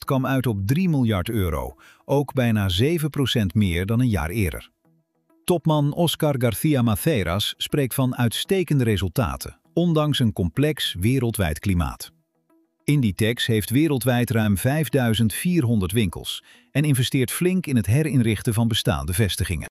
kwam uit op 3 miljard euro, ook bijna 7% meer dan een jaar eerder. Topman Oscar García Maceras spreekt van uitstekende resultaten, ondanks een complex wereldwijd klimaat. Inditex heeft wereldwijd ruim 5400 winkels en investeert flink in het herinrichten van bestaande vestigingen.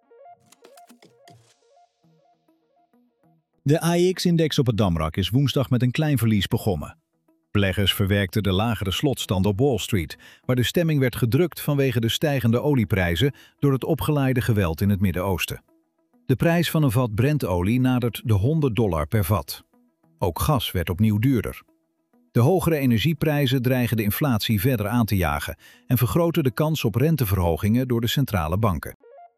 De AEX-index op het Damrak is woensdag met een klein verlies begonnen. Beleggers verwerkten de lagere slotstand op Wall Street, waar de stemming werd gedrukt vanwege de stijgende olieprijzen door het opgeleide geweld in het Midden-Oosten. De prijs van een vat Brent-olie nadert de $100 per vat. Ook gas werd opnieuw duurder. De hogere energieprijzen dreigen de inflatie verder aan te jagen en vergroten de kans op renteverhogingen door de centrale banken.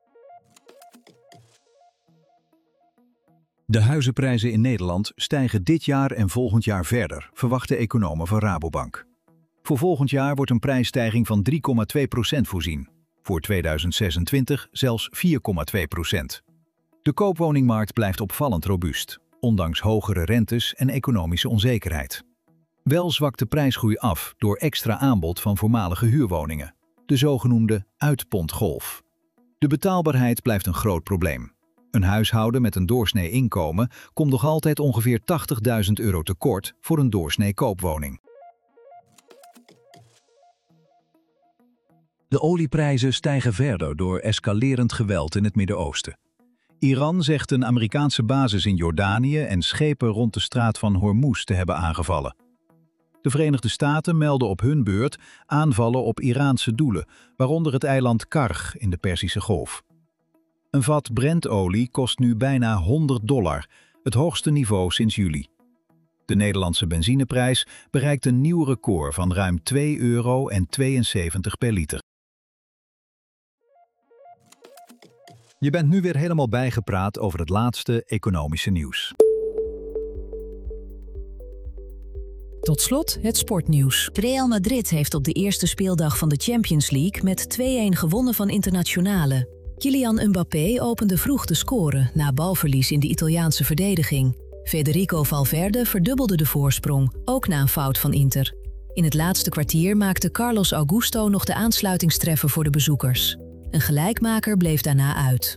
De huizenprijzen in Nederland stijgen dit jaar en volgend jaar verder, verwachten economen van Rabobank. Voor volgend jaar wordt een prijsstijging van 3,2% voorzien. Voor 2026 zelfs 4,2%. De koopwoningmarkt blijft opvallend robuust, ondanks hogere rentes en economische onzekerheid. Wel zwakt de prijsgroei af door extra aanbod van voormalige huurwoningen, de zogenoemde uitpontgolf. De betaalbaarheid blijft een groot probleem. Een huishouden met een doorsnee inkomen komt nog altijd ongeveer €80.000 tekort voor een doorsnee koopwoning. De olieprijzen stijgen verder door escalerend geweld in het Midden-Oosten. Iran zegt een Amerikaanse basis in Jordanië en schepen rond de straat van Hormuz te hebben aangevallen. De Verenigde Staten melden op hun beurt aanvallen op Iraanse doelen, waaronder het eiland Karg in de Perzische Golf. Een vat Brent-olie kost nu bijna $100, het hoogste niveau sinds juli. De Nederlandse benzineprijs bereikt een nieuw record van ruim €2,72 per liter. Je bent nu weer helemaal bijgepraat over het laatste economische nieuws. Tot slot het sportnieuws. Real Madrid heeft op de eerste speeldag van de Champions League met 2-1 gewonnen van Internazionale. Kylian Mbappé opende vroeg te scoren na balverlies in de Italiaanse verdediging. Federico Valverde verdubbelde de voorsprong, ook na een fout van Inter. In het laatste kwartier maakte Carlos Augusto nog de aansluitingstreffer voor de bezoekers. Een gelijkmaker bleef daarna uit.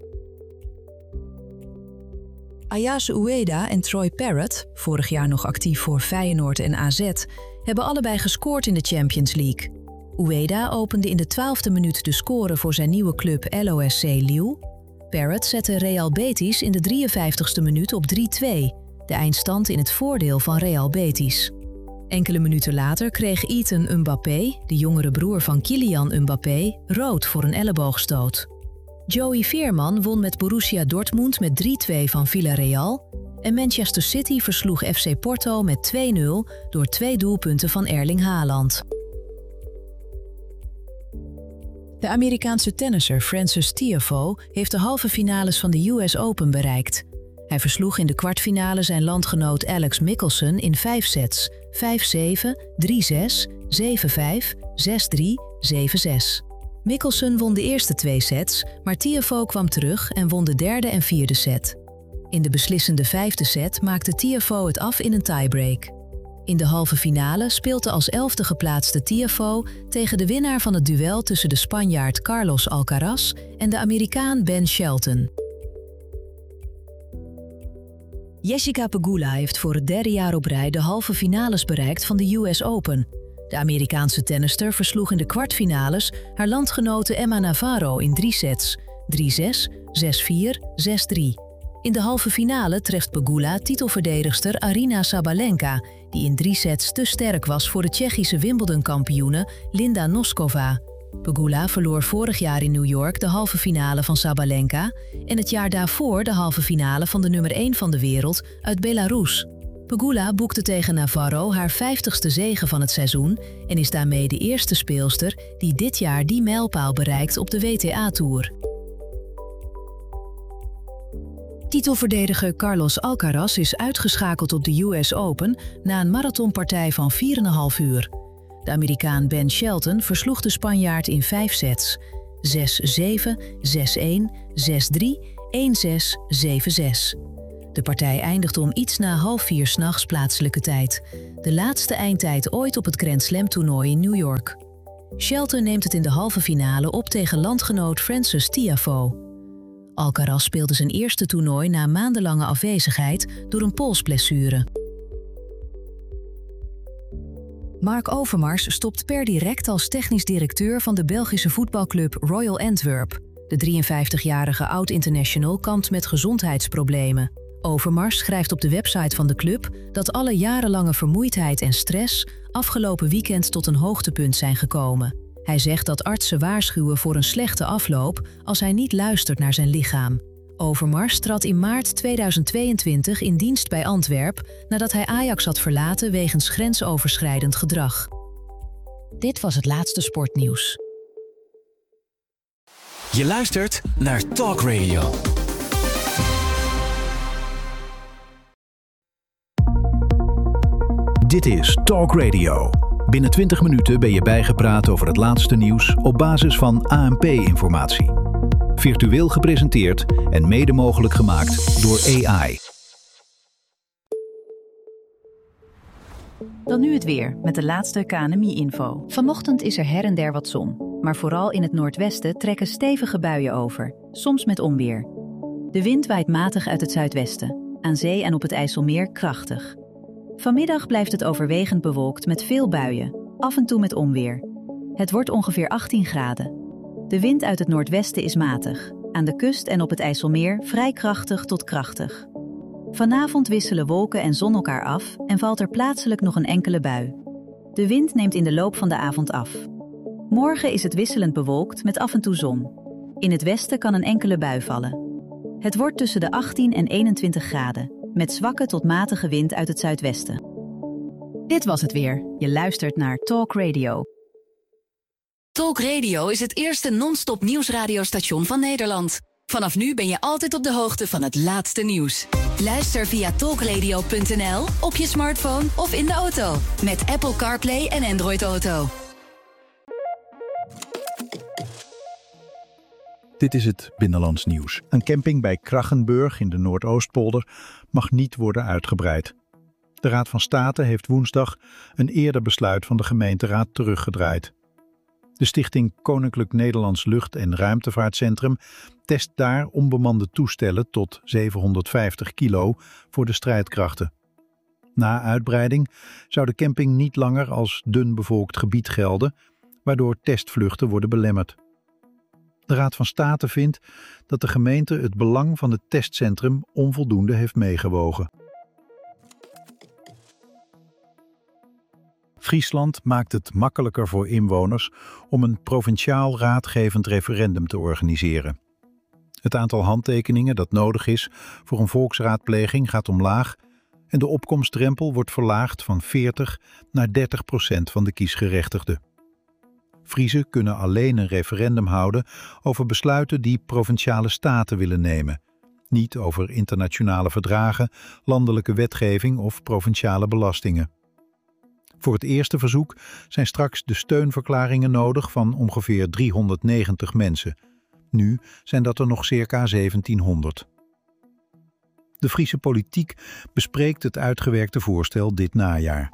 Ayase Ueda en Troy Parrott, vorig jaar nog actief voor Feyenoord en AZ, hebben allebei gescoord in de Champions League. Ueda opende in de 12e minuut de score voor zijn nieuwe club LOSC Lille. Parrott zette Real Betis in de 53e minuut op 3-2, de eindstand in het voordeel van Real Betis. Enkele minuten later kreeg Ethan Mbappé, de jongere broer van Kylian Mbappé, rood voor een elleboogstoot. Joey Veerman won met Borussia Dortmund met 3-2 van Villarreal en Manchester City versloeg FC Porto met 2-0 door 2 doelpunten van Erling Haaland. De Amerikaanse tennisser Frances Tiafoe heeft de halve finales van de US Open bereikt. Hij versloeg in de kwartfinale zijn landgenoot Alex Michelsen in 5 sets: 5-7, 3-6, 7-5, 6-3, 7-6. Michelsen won de eerste 2 sets, maar Tiafoe kwam terug en won de derde en vierde set. In de beslissende 5e set maakte Tiafoe het af in een tiebreak. In de halve finale speelt de als 11e geplaatste Tiafoe tegen de winnaar van het duel tussen de Spanjaard Carlos Alcaraz en de Amerikaan Ben Shelton. Jessica Pegula heeft voor het 3e jaar op rij de halve finales bereikt van de US Open. De Amerikaanse tennister versloeg in de kwartfinales haar landgenote Emma Navarro in 3 sets: 3-6, 6-4, 6-3. In de halve finale treft Pegula titelverdedigster Aryna Sabalenka, die in 3 sets te sterk was voor de Tsjechische Wimbledon-kampioene Linda Noskova. Pegula verloor vorig jaar in New York de halve finale van Sabalenka en het jaar daarvoor de halve finale van de nummer 1 van de wereld uit Belarus. Pegula boekte tegen Navarro haar 50ste zege van het seizoen en is daarmee de eerste speelster die dit jaar die mijlpaal bereikt op de WTA-tour. Titelverdediger Carlos Alcaraz is uitgeschakeld op de US Open na een marathonpartij van 4,5 uur. De Amerikaan Ben Shelton versloeg de Spanjaard in 5 sets: 6-7, 6-1, 6-3, 1-6, 7-6. De partij eindigde om iets na 3:30 's nachts plaatselijke tijd. De laatste eindtijd ooit op het Grand Slam toernooi in New York. Shelton neemt het in de halve finale op tegen landgenoot Frances Tiafoe. Alcaraz speelde zijn eerste toernooi na maandenlange afwezigheid door een polsblessure. Mark Overmars stopt per direct als technisch directeur van de Belgische voetbalclub Royal Antwerp. De 53-jarige oud-international kampt met gezondheidsproblemen. Overmars schrijft op de website van de club dat alle jarenlange vermoeidheid en stress afgelopen weekend tot een hoogtepunt zijn gekomen. Hij zegt dat artsen waarschuwen voor een slechte afloop als hij niet luistert naar zijn lichaam. Overmars trad in maart 2022 in dienst bij Antwerp nadat hij Ajax had verlaten wegens grensoverschrijdend gedrag. Dit was het laatste sportnieuws. Je luistert naar Talk Radio. Dit is Talk Radio. Binnen 20 minuten ben je bijgepraat over het laatste nieuws op basis van ANP-informatie. Virtueel gepresenteerd en mede mogelijk gemaakt door AI. Dan nu het weer, met de laatste KNMI-info. Vanochtend is er her en der wat zon. Maar vooral in het noordwesten trekken stevige buien over, soms met onweer. De wind waait matig uit het zuidwesten. Aan zee en op het IJsselmeer krachtig. Vanmiddag blijft het overwegend bewolkt met veel buien, af en toe met onweer. Het wordt ongeveer 18 graden. De wind uit het noordwesten is matig. Aan de kust en op het IJsselmeer vrij krachtig tot krachtig. Vanavond wisselen wolken en zon elkaar af en valt er plaatselijk nog een enkele bui. De wind neemt in de loop van de avond af. Morgen is het wisselend bewolkt met af en toe zon. In het westen kan een enkele bui vallen. Het wordt tussen de 18 en 21 graden, met zwakke tot matige wind uit het zuidwesten. Dit was het weer. Je luistert naar Talk Radio. Talk Radio is het eerste non-stop nieuwsradiostation van Nederland. Vanaf nu ben je altijd op de hoogte van het laatste nieuws. Luister via talkradio.nl, op je smartphone of in de auto. Met Apple CarPlay en Android Auto. Dit is het Binnenlands nieuws. Een camping bij Krachenburg in de Noordoostpolder mag niet worden uitgebreid. De Raad van State heeft woensdag een eerder besluit van de gemeenteraad teruggedraaid. De stichting Koninklijk Nederlands Lucht- en Ruimtevaartcentrum test daar onbemande toestellen tot 750 kilo voor de strijdkrachten. Na uitbreiding zou de camping niet langer als dun bevolkt gebied gelden, waardoor testvluchten worden belemmerd. De Raad van State vindt dat de gemeente het belang van het testcentrum onvoldoende heeft meegewogen. Friesland maakt het makkelijker voor inwoners om een provinciaal raadgevend referendum te organiseren. Het aantal handtekeningen dat nodig is voor een volksraadpleging gaat omlaag en de opkomstdrempel wordt verlaagd van 40 naar 30% van de kiesgerechtigden. Friezen kunnen alleen een referendum houden over besluiten die provinciale staten willen nemen, niet over internationale verdragen, landelijke wetgeving of provinciale belastingen. Voor het eerste verzoek zijn straks de steunverklaringen nodig van ongeveer 390 mensen. Nu zijn dat er nog circa 1700. De Friese politiek bespreekt het uitgewerkte voorstel dit najaar.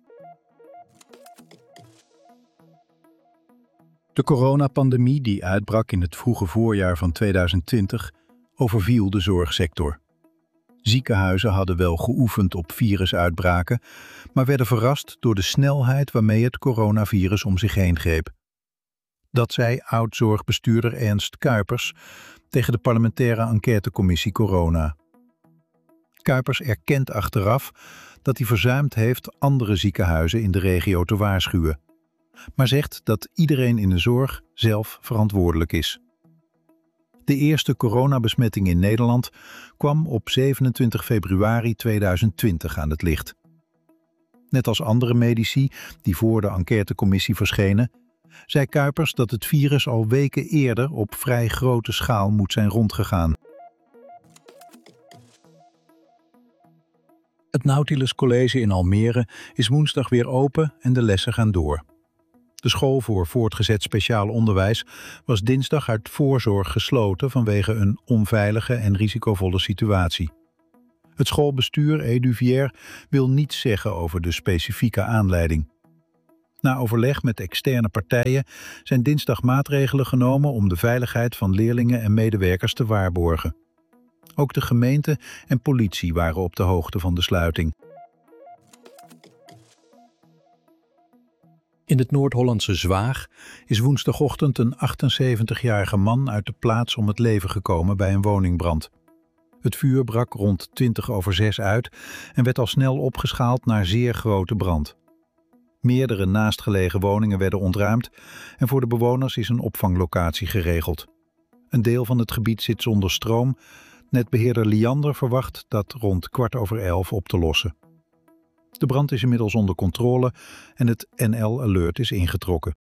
De coronapandemie die uitbrak in het vroege voorjaar van 2020 overviel de zorgsector. Ziekenhuizen hadden wel geoefend op virusuitbraken, maar werden verrast door de snelheid waarmee het coronavirus om zich heen greep. Dat zei oud-zorgbestuurder Ernst Kuipers tegen de parlementaire enquêtecommissie Corona. Kuipers erkent achteraf dat hij verzuimd heeft andere ziekenhuizen in de regio te waarschuwen, maar zegt dat iedereen in de zorg zelf verantwoordelijk is. De eerste coronabesmetting in Nederland kwam op 27 februari 2020 aan het licht. Net als andere medici die voor de enquêtecommissie verschenen, zei Kuipers dat het virus al weken eerder op vrij grote schaal moet zijn rondgegaan. Het Nautilus College in Almere is woensdag weer open en de lessen gaan door. De school voor voortgezet speciaal onderwijs was dinsdag uit voorzorg gesloten vanwege een onveilige en risicovolle situatie. Het schoolbestuur, Eduvier, wil niets zeggen over de specifieke aanleiding. Na overleg met externe partijen zijn dinsdag maatregelen genomen om de veiligheid van leerlingen en medewerkers te waarborgen. Ook de gemeente en politie waren op de hoogte van de sluiting. In het Noord-Hollandse Zwaag is woensdagochtend een 78-jarige man uit de plaats om het leven gekomen bij een woningbrand. Het vuur brak rond 6:20 uit en werd al snel opgeschaald naar zeer grote brand. Meerdere naastgelegen woningen werden ontruimd en voor de bewoners is een opvanglocatie geregeld. Een deel van het gebied zit zonder stroom. Netbeheerder Liander verwacht dat rond 11:15 op te lossen. De brand is inmiddels onder controle en het NL Alert is ingetrokken.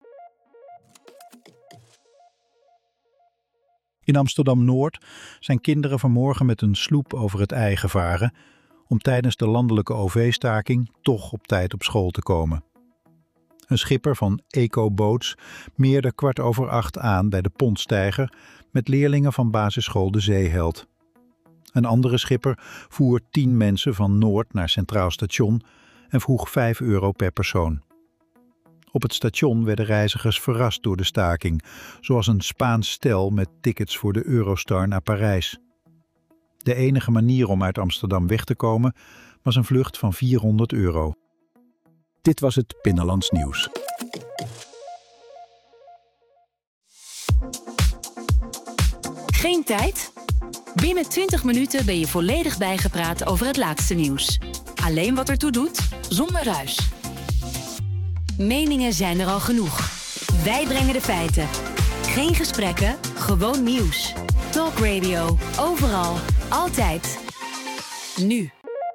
In Amsterdam-Noord zijn kinderen vanmorgen met een sloep over het IJ gevaren om tijdens de landelijke OV-staking toch op tijd op school te komen. Een schipper van Eco-Boats meerde 7:15 aan bij de Pontsteiger met leerlingen van basisschool De Zeeheld. Een andere schipper voer 10 mensen van Noord naar Centraal Station en vroeg €5 per persoon. Op het station werden reizigers verrast door de staking, zoals een Spaans stel met tickets voor de Eurostar naar Parijs. De enige manier om uit Amsterdam weg te komen was een vlucht van €400. Dit was het Binnenlands Nieuws. Geen tijd? Binnen 20 minuten ben je volledig bijgepraat over het laatste nieuws. Alleen wat ertoe doet, zonder ruis. Meningen zijn er al genoeg. Wij brengen de feiten. Geen gesprekken, gewoon nieuws. Talk Radio, overal, altijd. Nu.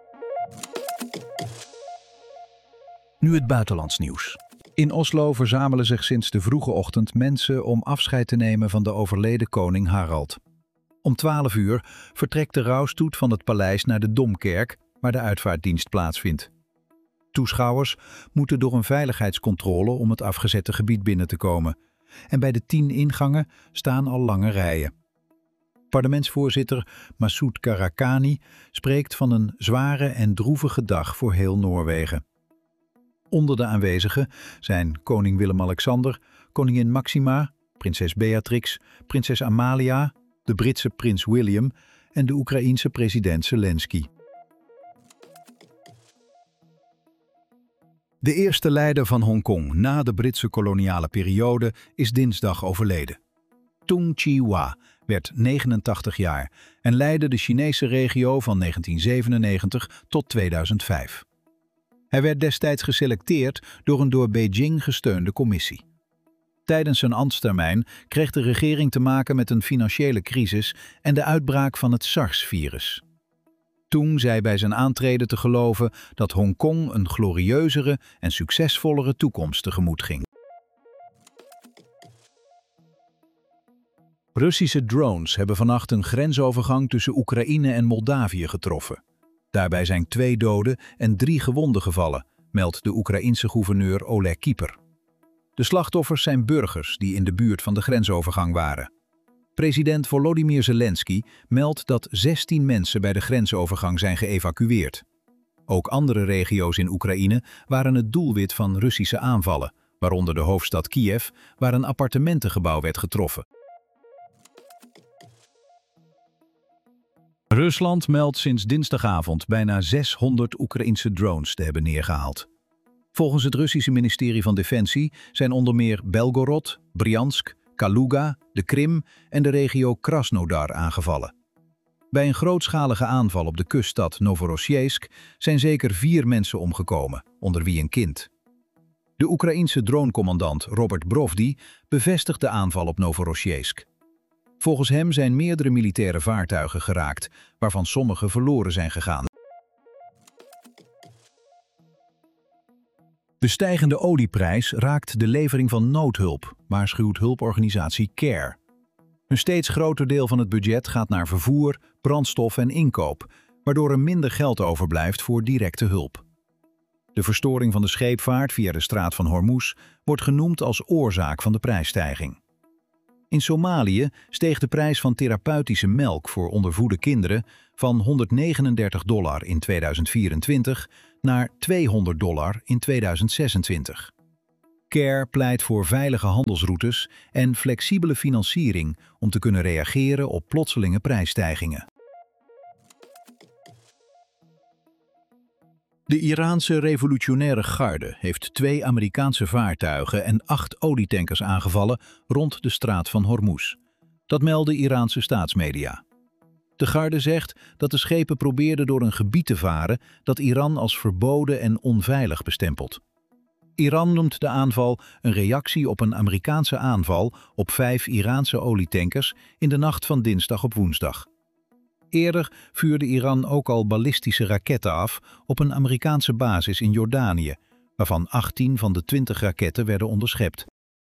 Nu het buitenlands nieuws. In Oslo verzamelen zich sinds de vroege ochtend mensen om afscheid te nemen van de overleden koning Harald. Om 12:00 vertrekt de rouwstoet van het paleis naar de Domkerk, waar de uitvaartdienst plaatsvindt. Toeschouwers moeten door een veiligheidscontrole om het afgezette gebied binnen te komen. En bij de 10 ingangen staan al lange rijen. Parlementsvoorzitter Massoud Karakani spreekt van een zware en droevige dag voor heel Noorwegen. Onder de aanwezigen zijn koning Willem-Alexander, koningin Maxima, prinses Beatrix, prinses Amalia, de Britse prins William en de Oekraïense president Zelensky. De eerste leider van Hongkong na de Britse koloniale periode is dinsdag overleden. Tung Chee-hwa werd 89 jaar en leidde de Chinese regio van 1997 tot 2005. Hij werd destijds geselecteerd door een door Beijing gesteunde commissie. Tijdens zijn ambtstermijn kreeg de regering te maken met een financiële crisis en de uitbraak van het SARS-virus. Toen zei bij zijn aantreden te geloven dat Hongkong een glorieuzere en succesvollere toekomst tegemoet ging. Russische drones hebben vannacht een grensovergang tussen Oekraïne en Moldavië getroffen. Daarbij zijn 2 doden en 3 gewonden gevallen, meldt de Oekraïense gouverneur Oleg Kieper. De slachtoffers zijn burgers die in de buurt van de grensovergang waren. President Volodymyr Zelensky meldt dat 16 mensen bij de grensovergang zijn geëvacueerd. Ook andere regio's in Oekraïne waren het doelwit van Russische aanvallen, waaronder de hoofdstad Kiev, waar een appartementengebouw werd getroffen. Rusland meldt sinds dinsdagavond bijna 600 Oekraïense drones te hebben neergehaald. Volgens het Russische ministerie van Defensie zijn onder meer Belgorod, Bryansk, Kaluga, de Krim en de regio Krasnodar aangevallen. Bij een grootschalige aanval op de kuststad Novorossiysk zijn zeker 4 mensen omgekomen, onder wie een kind. De Oekraïense dronecommandant Robert Brovdi bevestigt de aanval op Novorossiysk. Volgens hem zijn meerdere militaire vaartuigen geraakt, waarvan sommige verloren zijn gegaan. De stijgende olieprijs raakt de levering van noodhulp, waarschuwt hulporganisatie CARE. Een steeds groter deel van het budget gaat naar vervoer, brandstof en inkoop, waardoor er minder geld overblijft voor directe hulp. De verstoring van de scheepvaart via de straat van Hormuz wordt genoemd als oorzaak van de prijsstijging. In Somalië steeg de prijs van therapeutische melk voor ondervoede kinderen van $139 in 2024 naar $200 in 2026. CARE pleit voor veilige handelsroutes en flexibele financiering om te kunnen reageren op plotselinge prijsstijgingen. De Iraanse revolutionaire garde heeft 2 Amerikaanse vaartuigen en 8 olietankers aangevallen rond de straat van Hormuz. Dat melden Iraanse staatsmedia. De garde zegt dat de schepen probeerden door een gebied te varen dat Iran als verboden en onveilig bestempelt. Iran noemt de aanval een reactie op een Amerikaanse aanval op 5 Iraanse olietankers in de nacht van dinsdag op woensdag. Eerder vuurde Iran ook al ballistische raketten af op een Amerikaanse basis in Jordanië, waarvan 18 van de 20 raketten werden onderschept.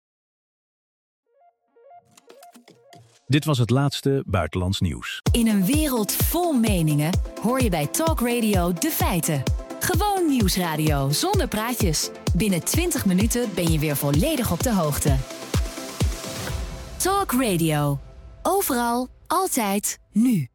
Dit was het laatste buitenlands nieuws. In een wereld vol meningen hoor je bij Talk Radio de feiten. Gewoon nieuwsradio zonder praatjes. Binnen 20 minuten ben je weer volledig op de hoogte. Talk Radio. Overal, altijd, nu.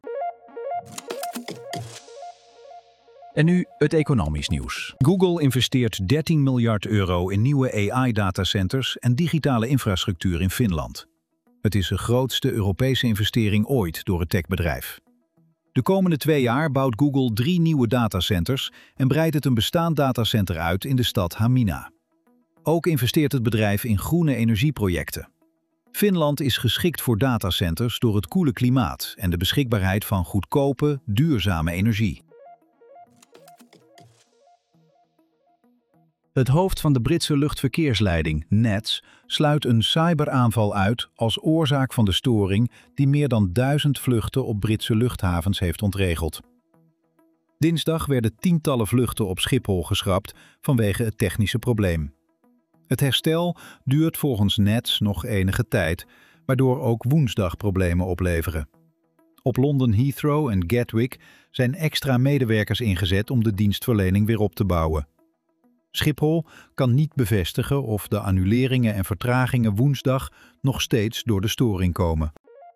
En nu het economisch nieuws. Google investeert €13 miljard in nieuwe AI-datacenters en digitale infrastructuur in Finland. Het is de grootste Europese investering ooit door het techbedrijf. De komende 2 jaar bouwt Google 3 nieuwe datacenters en breidt het een bestaand datacenter uit in de stad Hamina. Ook investeert het bedrijf in groene energieprojecten. Finland is geschikt voor datacenters door het koele klimaat en de beschikbaarheid van goedkope, duurzame energie. Het hoofd van de Britse luchtverkeersleiding, NATS, sluit een cyberaanval uit als oorzaak van de storing die meer dan 1000 vluchten op Britse luchthavens heeft ontregeld. Dinsdag werden tientallen vluchten op Schiphol geschrapt vanwege het technische probleem. Het herstel duurt volgens NATS nog enige tijd, waardoor ook woensdag problemen opleveren. Op London Heathrow en Gatwick zijn extra medewerkers ingezet om de dienstverlening weer op te bouwen. Schiphol kan niet bevestigen of de annuleringen en vertragingen woensdag nog steeds door de storing komen.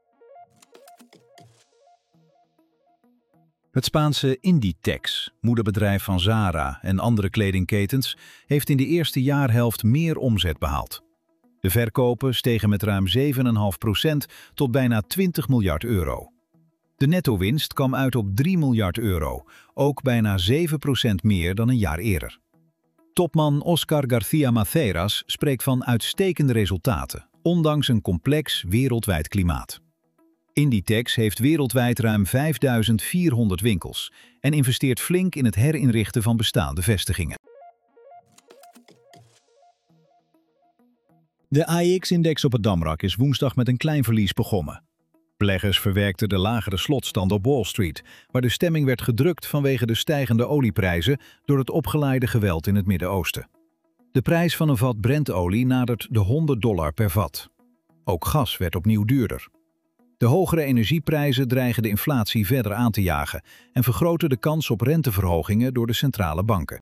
Het Spaanse Inditex, moederbedrijf van Zara en andere kledingketens, heeft in de eerste jaarhelft meer omzet behaald. De verkopen stegen met ruim 7,5% tot bijna €20 miljard. De netto-winst kwam uit op €3 miljard, ook bijna 7% meer dan een jaar eerder. Topman Oscar García Maceras spreekt van uitstekende resultaten, ondanks een complex wereldwijd klimaat. Inditex heeft wereldwijd ruim 5400 winkels en investeert flink in het herinrichten van bestaande vestigingen. De AEX-index op het Damrak is woensdag met een klein verlies begonnen. Beleggers verwerkten de lagere slotstand op Wall Street, waar de stemming werd gedrukt vanwege de stijgende olieprijzen door het opgeleide geweld in het Midden-Oosten. De prijs van een vat Brentolie nadert de $100 per vat. Ook gas werd opnieuw duurder. De hogere energieprijzen dreigen de inflatie verder aan te jagen en vergroten de kans op renteverhogingen door de centrale banken.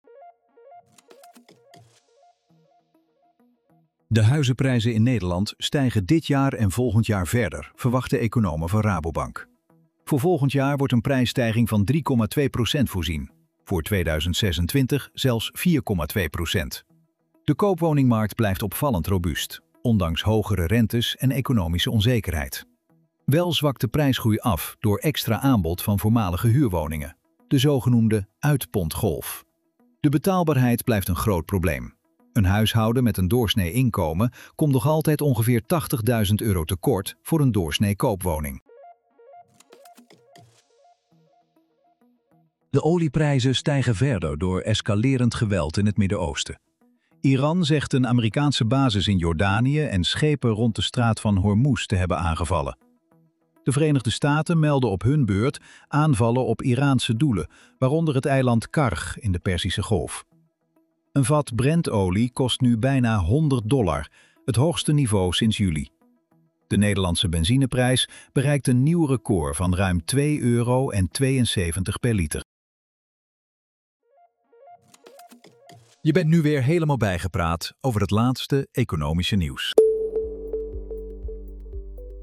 De huizenprijzen in Nederland stijgen dit jaar en volgend jaar verder, verwachten economen van Rabobank. Voor volgend jaar wordt een prijsstijging van 3,2% voorzien. Voor 2026 zelfs 4,2%. De koopwoningmarkt blijft opvallend robuust, ondanks hogere rentes en economische onzekerheid. Wel zwakt de prijsgroei af door extra aanbod van voormalige huurwoningen, de zogenoemde uitpontgolf. De betaalbaarheid blijft een groot probleem. Een huishouden met een doorsnee inkomen komt nog altijd ongeveer €80.000 tekort voor een doorsnee koopwoning. De olieprijzen stijgen verder door escalerend geweld in het Midden-Oosten. Iran zegt een Amerikaanse basis in Jordanië en schepen rond de straat van Hormuz te hebben aangevallen. De Verenigde Staten melden op hun beurt aanvallen op Iraanse doelen, waaronder het eiland Karg in de Perzische Golf. Een vat Brentolie kost nu bijna $100, het hoogste niveau sinds juli. De Nederlandse benzineprijs bereikt een nieuw record van ruim €2,72 per liter. Je bent nu weer helemaal bijgepraat over het laatste economische nieuws.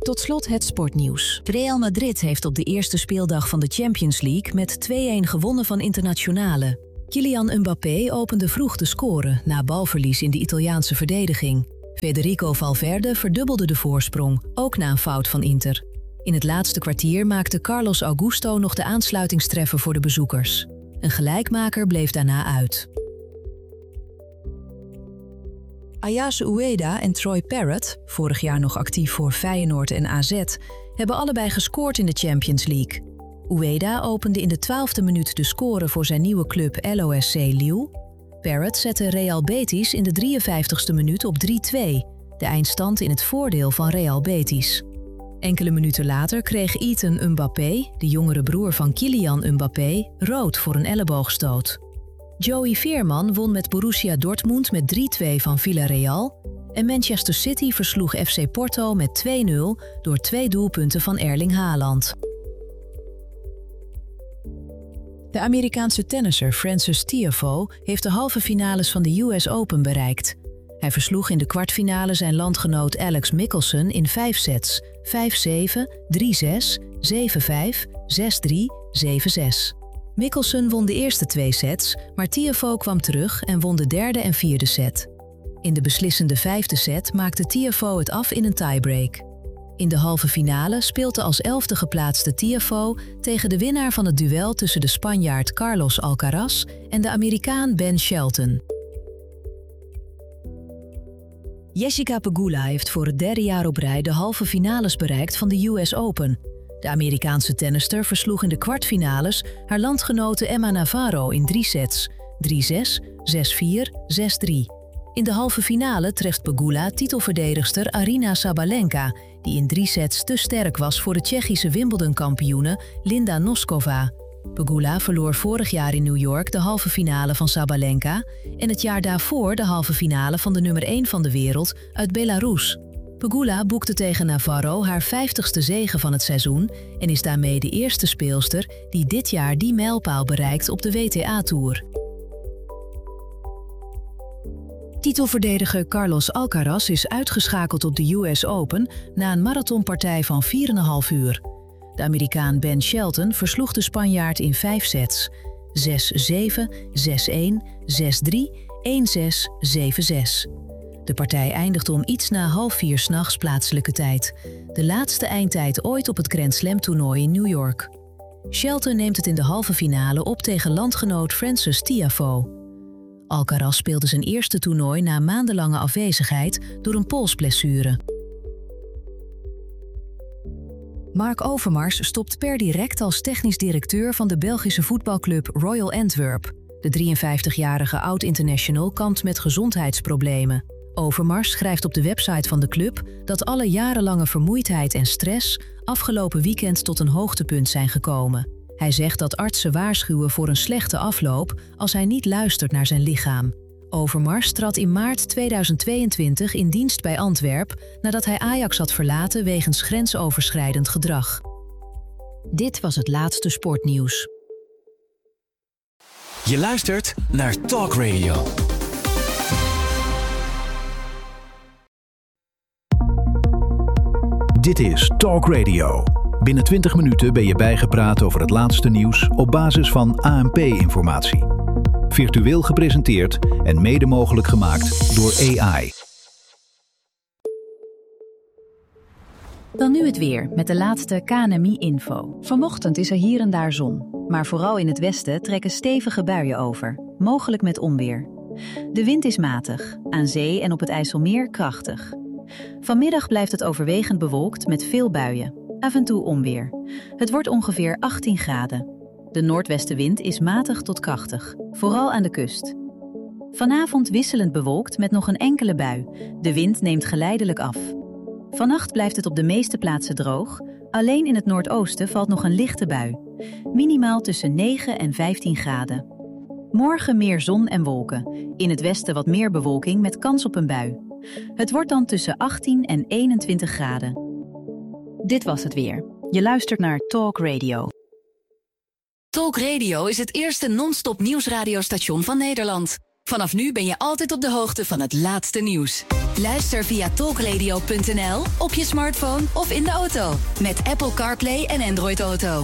Tot slot het sportnieuws. Real Madrid heeft op de eerste speeldag van de Champions League met 2-1 gewonnen van Internazionale. Kylian Mbappé opende vroeg de score na balverlies in de Italiaanse verdediging. Federico Valverde verdubbelde de voorsprong, ook na een fout van Inter. In het laatste kwartier maakte Carlos Augusto nog de aansluitingstreffer voor de bezoekers. Een gelijkmaker bleef daarna uit. Ayase Ueda en Troy Parrott, vorig jaar nog actief voor Feyenoord en AZ, hebben allebei gescoord in de Champions League. Ueda opende in de 12e minuut de score voor zijn nieuwe club LOSC Lille. Parrott zette Real Betis in de 53e minuut op 3-2, de eindstand in het voordeel van Real Betis. Enkele minuten later kreeg Ethan Mbappé, de jongere broer van Kylian Mbappé, rood voor een elleboogstoot. Joey Veerman won met Borussia Dortmund met 3-2 van Villarreal en Manchester City versloeg FC Porto met 2-0 door 2 doelpunten van Erling Haaland. De Amerikaanse tennisser Frances Tiafoe heeft de halve finales van de US Open bereikt. Hij versloeg in de kwartfinale zijn landgenoot Alex Michelsen in 5 sets, 5-7, 3-6, 7-5, 6-3, 7-6. Michelsen won de eerste 2 sets, maar Tiafoe kwam terug en won de derde en vierde set. In de beslissende 5e set maakte Tiafoe het af in een tiebreak. In de halve finale speelt de als 11e geplaatste Tiafoe tegen de winnaar van het duel tussen de Spanjaard Carlos Alcaraz en de Amerikaan Ben Shelton. Jessica Pegula heeft voor het 3e jaar op rij de halve finales bereikt van de US Open. De Amerikaanse tennister versloeg in de kwartfinales haar landgenote Emma Navarro in 3 sets, 3-6, 6-4, 6-3. In de halve finale treft Pegula titelverdedigster Aryna Sabalenka, die in 3 sets te sterk was voor de Tsjechische Wimbledon-kampioene Linda Noskova. Pegula verloor vorig jaar in New York de halve finale van Sabalenka en het jaar daarvoor de halve finale van de nummer 1 van de wereld uit Belarus. Pegula boekte tegen Navarro haar 50ste zege van het seizoen en is daarmee de eerste speelster die dit jaar die mijlpaal bereikt op de WTA-tour. Titelverdediger Carlos Alcaraz is uitgeschakeld op de US Open na een marathonpartij van 4,5 uur. De Amerikaan Ben Shelton versloeg de Spanjaard in 5 sets, 6-7, 6-1, 6-3, 1-6, 7-6. De partij eindigde om iets na 3:30 s'nachts plaatselijke tijd. De laatste eindtijd ooit op het Grand Slam toernooi in New York. Shelton neemt het in de halve finale op tegen landgenoot Frances Tiafoe. Alcaraz speelde zijn eerste toernooi na maandenlange afwezigheid door een polsblessure. Mark Overmars stopt per direct als technisch directeur van de Belgische voetbalclub Royal Antwerp. De 53-jarige oud-international kampt met gezondheidsproblemen. Overmars schrijft op de website van de club dat alle jarenlange vermoeidheid en stress afgelopen weekend tot een hoogtepunt zijn gekomen. Hij zegt dat artsen waarschuwen voor een slechte afloop als hij niet luistert naar zijn lichaam. Overmars trad in maart 2022 in dienst bij Antwerp nadat hij Ajax had verlaten wegens grensoverschrijdend gedrag. Dit was het laatste sportnieuws. Je luistert naar Talk Radio. Dit is Talk Radio. Binnen 20 minuten ben je bijgepraat over het laatste nieuws op basis van ANP-informatie. Virtueel gepresenteerd en mede mogelijk gemaakt door AI. Dan nu het weer met de laatste KNMI-info. Vanochtend is er hier en daar zon, maar vooral in het westen trekken stevige buien over, mogelijk met onweer. De wind is matig, aan zee en op het IJsselmeer krachtig. Vanmiddag blijft het overwegend bewolkt met veel buien, af en toe onweer. Het wordt ongeveer 18 graden. De noordwestenwind is matig tot krachtig, vooral aan de kust. Vanavond wisselend bewolkt met nog een enkele bui. De wind neemt geleidelijk af. Vannacht blijft het op de meeste plaatsen droog. Alleen in het noordoosten valt nog een lichte bui. Minimaal tussen 9 en 15 graden. Morgen meer zon en wolken. In het westen wat meer bewolking met kans op een bui. Het wordt dan tussen 18 en 21 graden. Dit was het weer. Je luistert naar Talk Radio. Talk Radio is het eerste non-stop nieuwsradiostation van Nederland. Vanaf nu ben je altijd op de hoogte van het laatste nieuws. Luister via talkradio.nl, op je smartphone of in de auto. Met Apple CarPlay en Android Auto.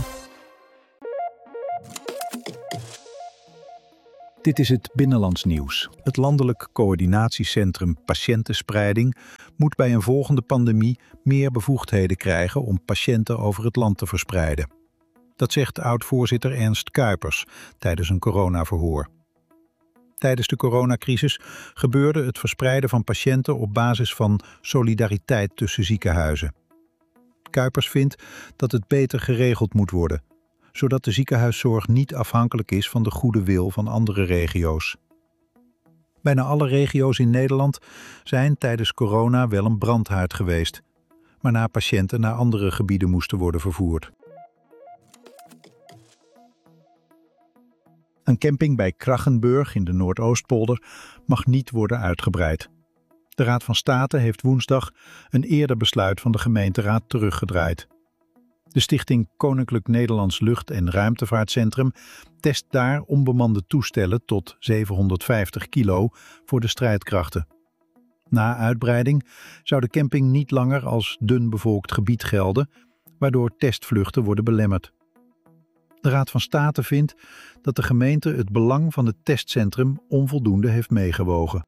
Dit is het Binnenlands Nieuws. Het Landelijk Coördinatiecentrum Patiëntenspreiding moet bij een volgende pandemie meer bevoegdheden krijgen om patiënten over het land te verspreiden. Dat zegt oud-voorzitter Ernst Kuipers tijdens een coronaverhoor. Tijdens de coronacrisis gebeurde het verspreiden van patiënten op basis van solidariteit tussen ziekenhuizen. Kuipers vindt dat het beter geregeld moet worden, zodat de ziekenhuiszorg niet afhankelijk is van de goede wil van andere regio's. Bijna alle regio's in Nederland zijn tijdens corona wel een brandhaard geweest, waarna patiënten naar andere gebieden moesten worden vervoerd. Een camping bij Krachenburg in de Noordoostpolder mag niet worden uitgebreid. De Raad van State heeft woensdag een eerder besluit van de gemeenteraad teruggedraaid. De stichting Koninklijk Nederlands Lucht- en Ruimtevaartcentrum test daar onbemande toestellen tot 750 kilo voor de strijdkrachten. Na uitbreiding zou de camping niet langer als dun bevolkt gebied gelden, waardoor testvluchten worden belemmerd. De Raad van State vindt dat de gemeente het belang van het testcentrum onvoldoende heeft meegewogen.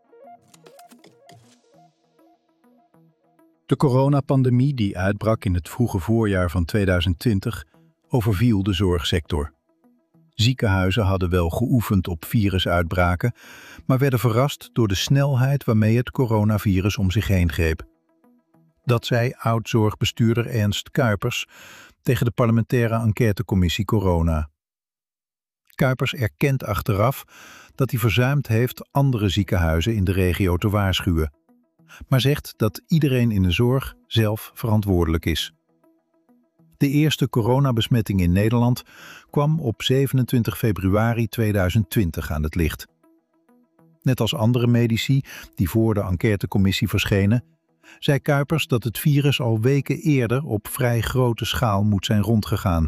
De coronapandemie die uitbrak in het vroege voorjaar van 2020 overviel de zorgsector. Ziekenhuizen hadden wel geoefend op virusuitbraken, maar werden verrast door de snelheid waarmee het coronavirus om zich heen greep. Dat zei oud-zorgbestuurder Ernst Kuipers tegen de parlementaire enquêtecommissie Corona. Kuipers erkent achteraf dat hij verzuimd heeft andere ziekenhuizen in de regio te waarschuwen, maar zegt dat iedereen in de zorg zelf verantwoordelijk is. De eerste coronabesmetting in Nederland kwam op 27 februari 2020 aan het licht. Net als andere medici die voor de enquêtecommissie verschenen, zei Kuipers dat het virus al weken eerder op vrij grote schaal moet zijn rondgegaan.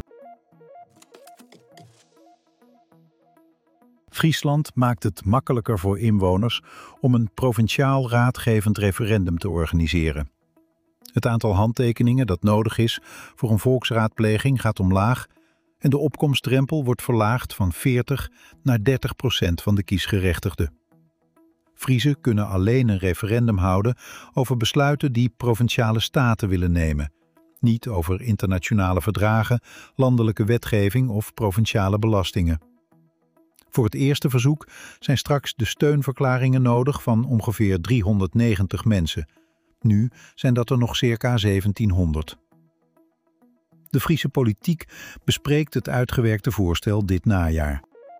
Friesland maakt het makkelijker voor inwoners om een provinciaal raadgevend referendum te organiseren. Het aantal handtekeningen dat nodig is voor een volksraadpleging gaat omlaag en de opkomstdrempel wordt verlaagd van 40 naar 30% van de kiesgerechtigden. Friezen kunnen alleen een referendum houden over besluiten die provinciale staten willen nemen, niet over internationale verdragen, landelijke wetgeving of provinciale belastingen. Voor het eerste verzoek zijn straks de steunverklaringen nodig van ongeveer 390 mensen. Nu zijn dat er nog circa 1700. De Friese politiek bespreekt het uitgewerkte voorstel dit najaar.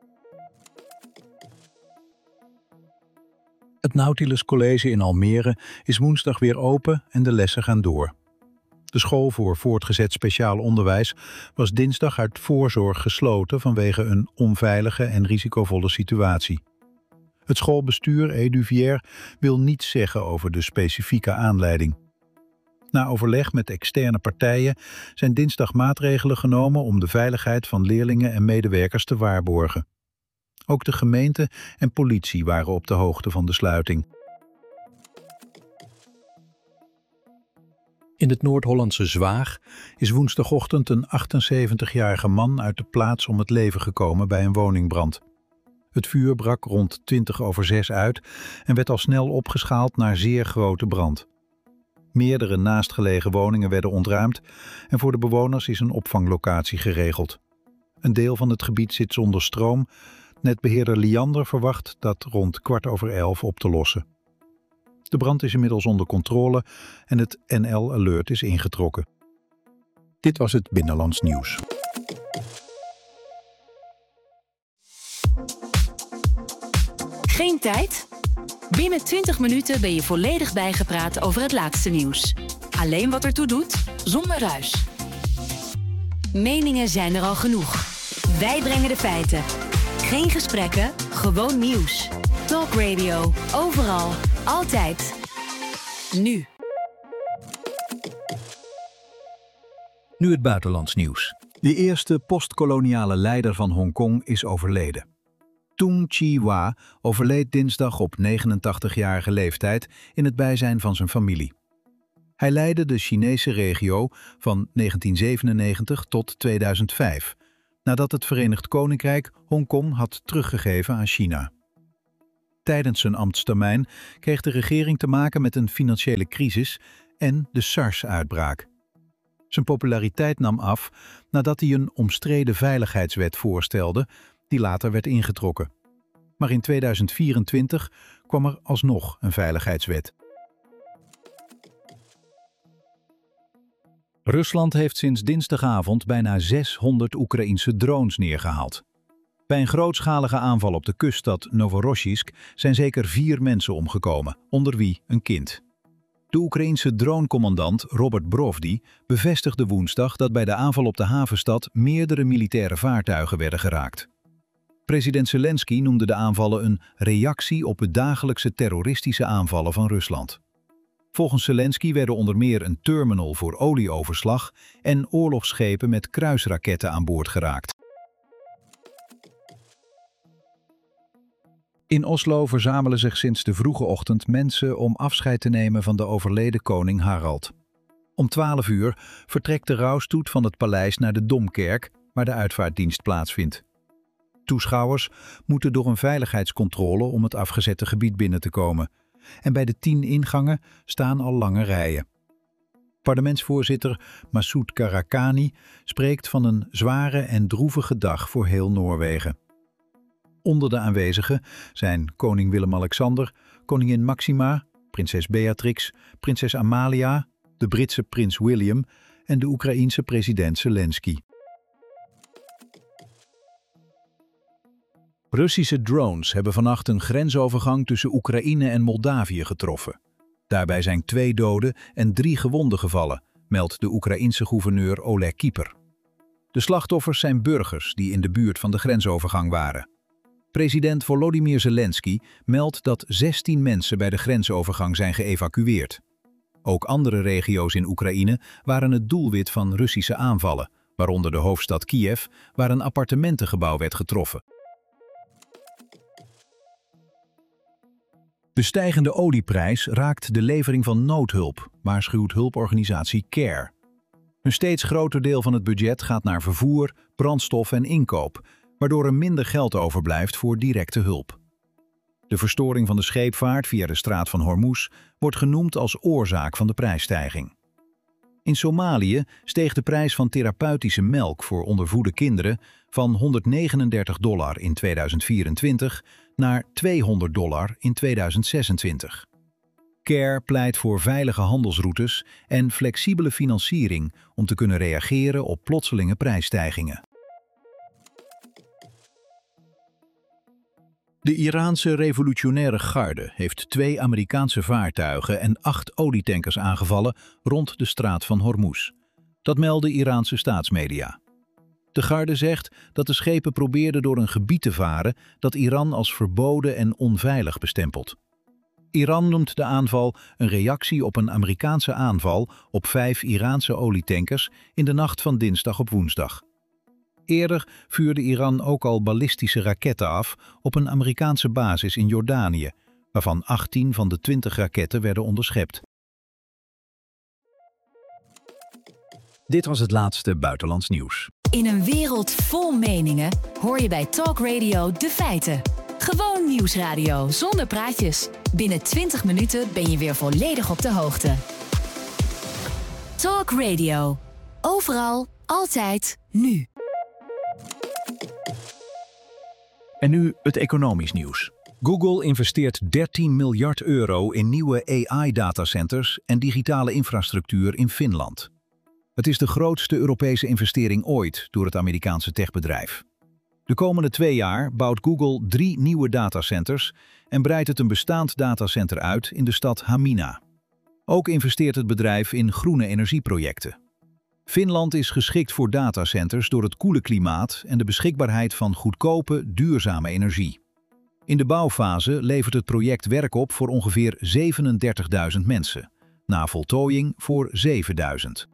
Het Nautilus College in Almere is woensdag weer open en de lessen gaan door. De school voor voortgezet speciaal onderwijs was dinsdag uit voorzorg gesloten vanwege een onveilige en risicovolle situatie. Het schoolbestuur Eduvier wil niets zeggen over de specifieke aanleiding. Na overleg met externe partijen zijn dinsdag maatregelen genomen om de veiligheid van leerlingen en medewerkers te waarborgen. Ook de gemeente en politie waren op de hoogte van de sluiting. In het Noord-Hollandse Zwaag is woensdagochtend een 78-jarige man uit de plaats om het leven gekomen bij een woningbrand. Het vuur brak rond 6:20 uit en werd al snel opgeschaald naar zeer grote brand. Meerdere naastgelegen woningen werden ontruimd en voor de bewoners is een opvanglocatie geregeld. Een deel van het gebied zit zonder stroom. Netbeheerder Liander verwacht dat rond 11:15 op te lossen. De brand is inmiddels onder controle en het NL Alert is ingetrokken. Dit was het Binnenlands Nieuws. Geen tijd? Binnen 20 minuten ben je volledig bijgepraat over het laatste nieuws. Alleen wat ertoe doet, zonder ruis. Meningen zijn er al genoeg. Wij brengen de feiten. Geen gesprekken, gewoon nieuws. Talk Radio, overal, altijd. Nu. Nu het buitenlands nieuws. De eerste postkoloniale leider van Hongkong is overleden. Tung Chee-hwa overleed dinsdag op 89-jarige leeftijd in het bijzijn van zijn familie. Hij leidde de Chinese regio van 1997 tot 2005, nadat het Verenigd Koninkrijk Hongkong had teruggegeven aan China. Tijdens zijn ambtstermijn kreeg de regering te maken met een financiële crisis en de SARS-uitbraak. Zijn populariteit nam af nadat hij een omstreden veiligheidswet voorstelde die later werd ingetrokken. Maar in 2024 kwam er alsnog een veiligheidswet. Rusland heeft sinds dinsdagavond bijna 600 Oekraïense drones neergehaald. Bij een grootschalige aanval op de kuststad Novorossiysk zijn zeker 4 mensen omgekomen, onder wie een kind. De Oekraïense dronecommandant Robert Brovdi bevestigde woensdag dat bij de aanval op de havenstad meerdere militaire vaartuigen werden geraakt. President Zelensky noemde de aanvallen een reactie op de dagelijkse terroristische aanvallen van Rusland. Volgens Zelensky werden onder meer een terminal voor olieoverslag en oorlogsschepen met kruisraketten aan boord geraakt. In Oslo verzamelen zich sinds de vroege ochtend mensen om afscheid te nemen van de overleden koning Harald. Om 12 uur vertrekt de rouwstoet van het paleis naar de Domkerk, waar de uitvaartdienst plaatsvindt. Toeschouwers moeten door een veiligheidscontrole om het afgezette gebied binnen te komen. En bij de 10 ingangen staan al lange rijen. Parlementsvoorzitter Massoud Karakani spreekt van een zware en droevige dag voor heel Noorwegen. Onder de aanwezigen zijn koning Willem-Alexander, koningin Maxima, prinses Beatrix, prinses Amalia, de Britse prins William en de Oekraïense president Zelensky. Russische drones hebben vannacht een grensovergang tussen Oekraïne en Moldavië getroffen. Daarbij zijn 2 doden en 3 gewonden gevallen, meldt de Oekraïense gouverneur Oleg Kieper. De slachtoffers zijn burgers die in de buurt van de grensovergang waren. President Volodymyr Zelensky meldt dat 16 mensen bij de grensovergang zijn geëvacueerd. Ook andere regio's in Oekraïne waren het doelwit van Russische aanvallen, waaronder de hoofdstad Kiev, waar een appartementengebouw werd getroffen. De stijgende olieprijs raakt de levering van noodhulp, waarschuwt hulporganisatie CARE. Een steeds groter deel van het budget gaat naar vervoer, brandstof en inkoop, waardoor er minder geld overblijft voor directe hulp. De verstoring van de scheepvaart via de straat van Hormuz wordt genoemd als oorzaak van de prijsstijging. In Somalië steeg de prijs van therapeutische melk voor ondervoede kinderen van $139 in 2024 naar $200 in 2026. CARE pleit voor veilige handelsroutes en flexibele financiering om te kunnen reageren op plotselinge prijsstijgingen. De Iraanse revolutionaire garde heeft 2 Amerikaanse vaartuigen en 8 olietankers aangevallen rond de straat van Hormuz. Dat melden Iraanse staatsmedia. De garde zegt dat de schepen probeerden door een gebied te varen dat Iran als verboden en onveilig bestempelt. Iran noemt de aanval een reactie op een Amerikaanse aanval op 5 Iraanse olietankers in de nacht van dinsdag op woensdag. Eerder vuurde Iran ook al ballistische raketten af op een Amerikaanse basis in Jordanië, waarvan 18 van de 20 raketten werden onderschept. Dit was het laatste buitenlands nieuws. In een wereld vol meningen hoor je bij Talk Radio de feiten. Gewoon nieuwsradio zonder praatjes. Binnen 20 minuten ben je weer volledig op de hoogte. Talk Radio. Overal, altijd, nu. En nu het economisch nieuws. Google investeert 13 miljard euro in nieuwe AI-datacenters en digitale infrastructuur in Finland. Het is de grootste Europese investering ooit door het Amerikaanse techbedrijf. De komende 2 jaar bouwt Google 3 nieuwe datacenters en breidt het een bestaand datacenter uit in de stad Hamina. Ook investeert het bedrijf in groene energieprojecten. Finland is geschikt voor datacenters door het koele klimaat en de beschikbaarheid van goedkope, duurzame energie. In de bouwfase levert het project werk op voor ongeveer 37.000 mensen, na voltooiing voor 7.000.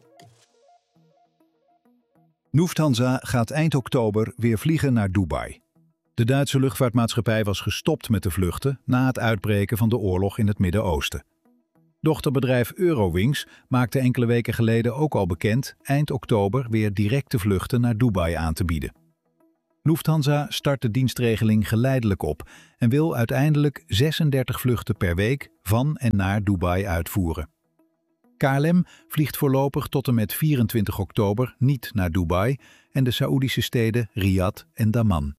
Lufthansa gaat eind oktober weer vliegen naar Dubai. De Duitse luchtvaartmaatschappij was gestopt met de vluchten na het uitbreken van de oorlog in het Midden-Oosten. Dochterbedrijf Eurowings maakte enkele weken geleden ook al bekend eind oktober weer directe vluchten naar Dubai aan te bieden. Lufthansa start de dienstregeling geleidelijk op en wil uiteindelijk 36 vluchten per week van en naar Dubai uitvoeren. KLM vliegt voorlopig tot en met 24 oktober niet naar Dubai en de Saoedische steden Riyadh en Dammam.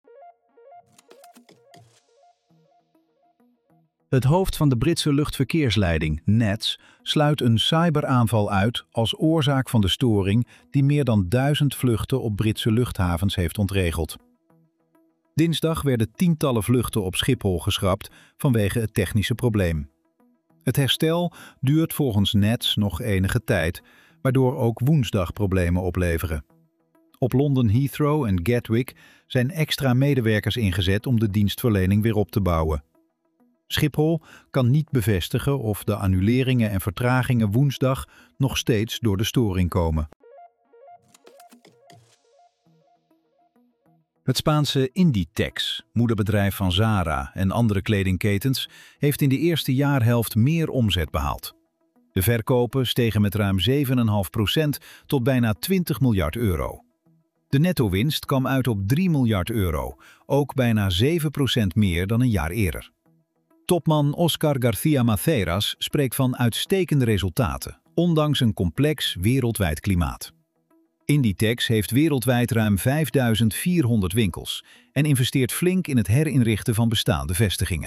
Het hoofd van de Britse luchtverkeersleiding, NATS, sluit een cyberaanval uit als oorzaak van de storing die meer dan 1000 vluchten op Britse luchthavens heeft ontregeld. Dinsdag werden tientallen vluchten op Schiphol geschrapt vanwege het technische probleem. Het herstel duurt volgens NATS nog enige tijd, waardoor ook woensdag problemen opleveren. Op London Heathrow en Gatwick zijn extra medewerkers ingezet om de dienstverlening weer op te bouwen. Schiphol kan niet bevestigen of de annuleringen en vertragingen woensdag nog steeds door de storing komen. Het Spaanse Inditex, moederbedrijf van Zara en andere kledingketens, heeft in de eerste jaarhelft meer omzet behaald. De verkopen stegen met ruim 7,5% tot bijna 20 miljard euro. De netto-winst kwam uit op 3 miljard euro, ook bijna 7% meer dan een jaar eerder. Topman Oscar García Maceras spreekt van uitstekende resultaten, ondanks een complex wereldwijd klimaat. Inditex heeft wereldwijd ruim 5400 winkels en investeert flink in het herinrichten van bestaande vestigingen.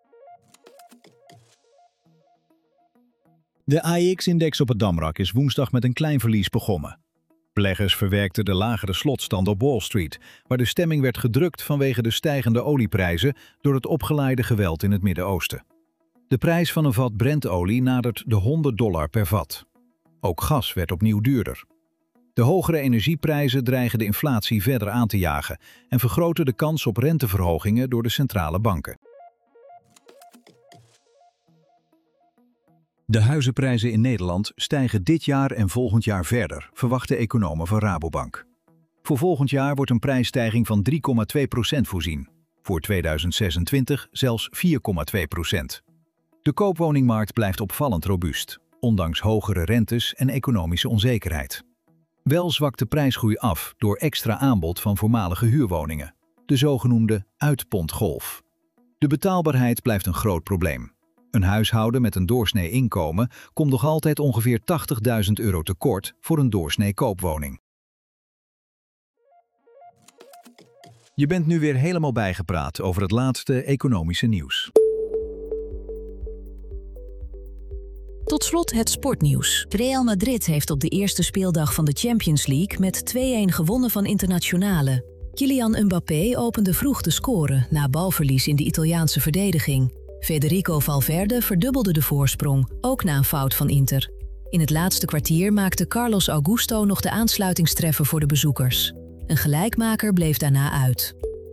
De AEX-index op het Damrak is woensdag met een klein verlies begonnen. Beleggers verwerkten de lagere slotstand op Wall Street, waar de stemming werd gedrukt vanwege de stijgende olieprijzen door het opgeleide geweld in het Midden-Oosten. De prijs van een vat Brentolie nadert de $100 per vat. Ook gas werd opnieuw duurder. De hogere energieprijzen dreigen de inflatie verder aan te jagen en vergroten de kans op renteverhogingen door de centrale banken. De huizenprijzen in Nederland stijgen dit jaar en volgend jaar verder, verwachten economen van Rabobank. Voor volgend jaar wordt een prijsstijging van 3,2% voorzien. Voor 2026 zelfs 4,2%. De koopwoningmarkt blijft opvallend robuust, ondanks hogere rentes en economische onzekerheid. Wel zwakt de prijsgroei af door extra aanbod van voormalige huurwoningen, de zogenoemde uitpontgolf. De betaalbaarheid blijft een groot probleem. Een huishouden met een doorsnee inkomen komt nog altijd ongeveer €80.000 tekort voor een doorsnee koopwoning. Je bent nu weer helemaal bijgepraat over het laatste economische nieuws. Tot slot het sportnieuws. Real Madrid heeft op de eerste speeldag van de Champions League met 2-1 gewonnen van Internazionale. Kylian Mbappé opende vroeg de score na balverlies in de Italiaanse verdediging. Federico Valverde verdubbelde de voorsprong, ook na een fout van Inter. In het laatste kwartier maakte Carlos Augusto nog de aansluitingstreffer voor de bezoekers. Een gelijkmaker bleef daarna uit.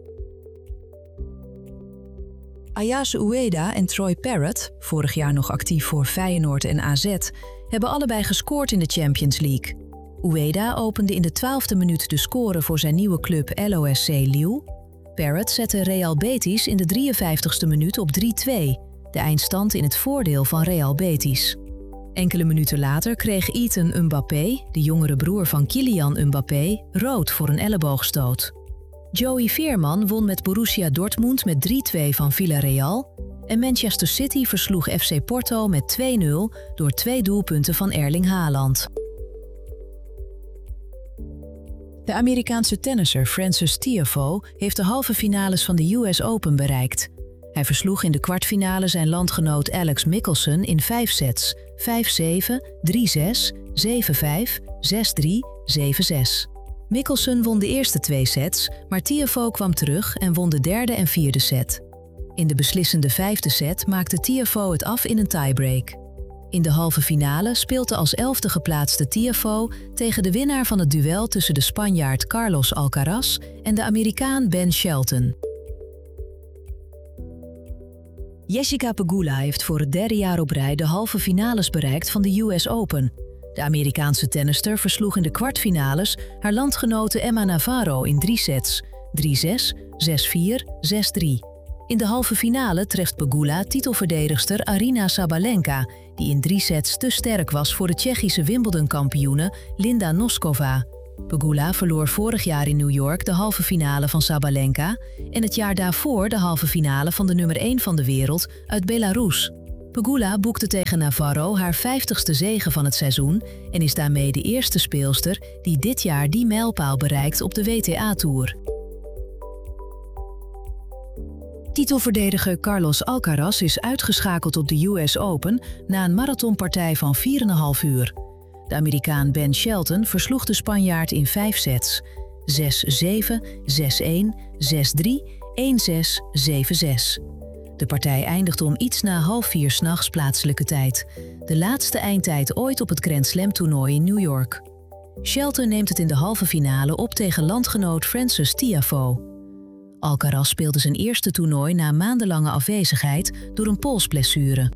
Ayase Ueda en Troy Parrott, vorig jaar nog actief voor Feyenoord en AZ, hebben allebei gescoord in de Champions League. Ueda opende in de 12e minuut de score voor zijn nieuwe club LOSC Lille. Parrott zette Real Betis in de 53e minuut op 3-2, de eindstand in het voordeel van Real Betis. Enkele minuten later kreeg Ethan Mbappé, de jongere broer van Kylian Mbappé, rood voor een elleboogstoot. Joey Veerman won met Borussia Dortmund met 3-2 van Villarreal en Manchester City versloeg FC Porto met 2-0 door 2 doelpunten van Erling Haaland. De Amerikaanse tennisser Frances Tiafoe heeft de halve finales van de US Open bereikt. Hij versloeg in de kwartfinale zijn landgenoot Alex Michelsen in 5 sets: 5-7, 3-6, 7-5, 6-3, 7-6. Michelsen won de eerste 2 sets, maar Tiafoe kwam terug en won de derde en vierde set. In de beslissende 5e set maakte Tiafoe het af in een tiebreak. In de halve finale speelt de als 11e geplaatste Tiafoe tegen de winnaar van het duel tussen de Spanjaard Carlos Alcaraz en de Amerikaan Ben Shelton. Jessica Pegula heeft voor het 3e jaar op rij de halve finales bereikt van de US Open. De Amerikaanse tennister versloeg in de kwartfinales haar landgenote Emma Navarro in 3 sets, 6-4, 6-3. In de halve finale treft Pegula titelverdedigster Aryna Sabalenka, die in 3 sets te sterk was voor de Tsjechische Wimbledon-kampioene Linda Noskova. Pegula verloor vorig jaar in New York de halve finale van Sabalenka en het jaar daarvoor de halve finale van de nummer 1 van de wereld uit Belarus. Pegula boekte tegen Navarro haar 50ste zege van het seizoen en is daarmee de eerste speelster die dit jaar die mijlpaal bereikt op de WTA-tour. Titelverdediger Carlos Alcaraz is uitgeschakeld op de US Open na een marathonpartij van 4,5 uur. De Amerikaan Ben Shelton versloeg de Spanjaard in 5 sets. 6-7, 6-1, 6-3, 1-6, 7-6. De partij eindigde om iets na 3:30 s'nachts plaatselijke tijd. De laatste eindtijd ooit op het Grand Slam toernooi in New York. Shelton neemt het in de halve finale op tegen landgenoot Frances Tiafoe. Alcaraz speelde zijn eerste toernooi na maandenlange afwezigheid door een polsblessure.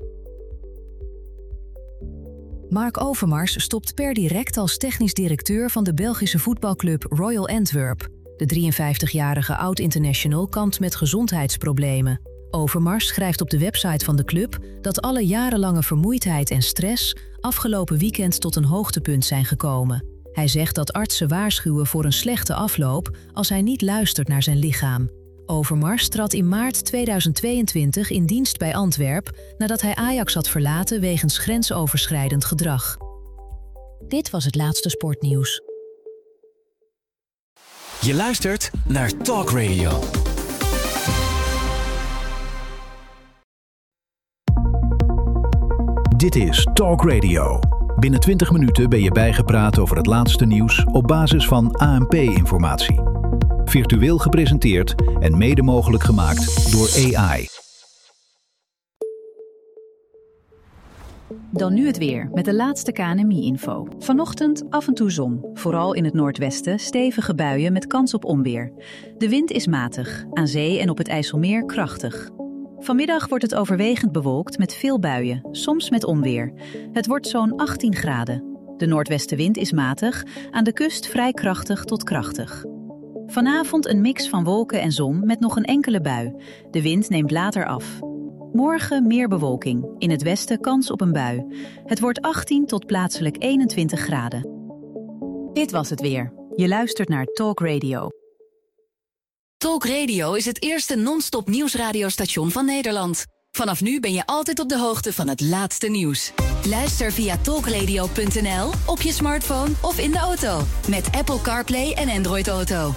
Mark Overmars stopt per direct als technisch directeur van de Belgische voetbalclub Royal Antwerp. De 53-jarige oud-international kampt met gezondheidsproblemen. Overmars schrijft op de website van de club dat alle jarenlange vermoeidheid en stress afgelopen weekend tot een hoogtepunt zijn gekomen. Hij zegt dat artsen waarschuwen voor een slechte afloop als hij niet luistert naar zijn lichaam. Overmars trad in maart 2022 in dienst bij Antwerp nadat hij Ajax had verlaten wegens grensoverschrijdend gedrag. Dit was het laatste sportnieuws. Je luistert naar Talk Radio. Dit is Talk Radio. Binnen 20 minuten ben je bijgepraat over het laatste nieuws op basis van ANP-informatie. Virtueel gepresenteerd en mede mogelijk gemaakt door AI. Dan nu het weer met de laatste KNMI-info. Vanochtend af en toe zon. Vooral in het noordwesten stevige buien met kans op onweer. De wind is matig, aan zee en op het IJsselmeer krachtig. Vanmiddag wordt het overwegend bewolkt met veel buien, soms met onweer. Het wordt zo'n 18 graden. De noordwestenwind is matig, aan de kust vrij krachtig tot krachtig. Vanavond een mix van wolken en zon met nog een enkele bui. De wind neemt later af. Morgen meer bewolking, in het westen kans op een bui. Het wordt 18 tot plaatselijk 21 graden. Dit was het weer. Je luistert naar Talk Radio. Talk Radio is het eerste non-stop nieuwsradiostation van Nederland. Vanaf nu ben je altijd op de hoogte van het laatste nieuws. Luister via talkradio.nl, op je smartphone of in de auto. Met Apple CarPlay en Android Auto.